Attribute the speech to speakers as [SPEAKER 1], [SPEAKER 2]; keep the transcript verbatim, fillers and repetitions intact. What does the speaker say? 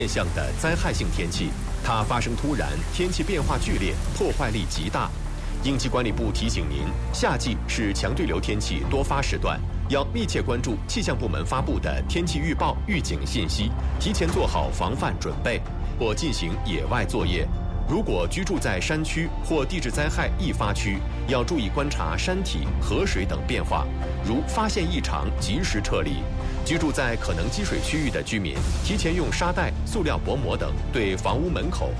[SPEAKER 1] 现象的灾害性天气，它发生突然，天气变化剧烈，破坏力极大。应急管理部提醒您，夏季是强对流天气多发时段，要密切关注气象部门发布的天气预报、预警信息，提前做好防范准备，或进行野外作业。如果居住在山区或地质灾害易发区，要注意观察山体、河水等变化，如发现异常及时撤离。居住在可能积水区域的居民，提前用沙袋、塑料薄膜等对房屋门口